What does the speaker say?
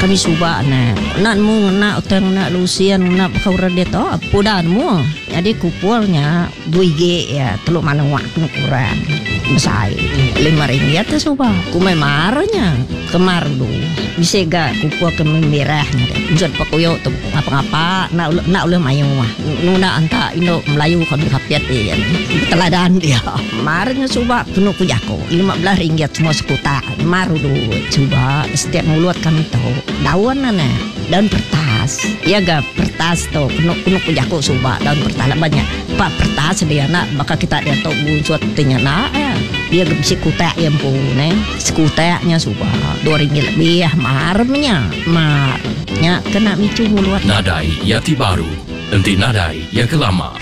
kami suba nak mu nak utang nak lusian nak kau rede to pudan mu jadi kupurnya 2G ya teluk mana waktu kurang besar RM5 tu suba kumai marnya kemar du bisa gak kupur ke merahnya usut pakuyo tu apa-apa nak uleh mayu mah nuna anta Indo Melayu kan kapiat ya teladan dia marnya suba penuh ku jako RM15 semua sekuta maru du coba setiap mulut kami tahu daun daun pertas ya gak pertas tuh penuh ku jako suba daun pertas banyak pak pertas dia nak bakal kita dia tahu buat tinya nak dia gak bisa kutek yang pun sekuteknya suba RM2 lebih marnya kena micu mulut Nadai Yati Baru, nanti nadai yang kelama.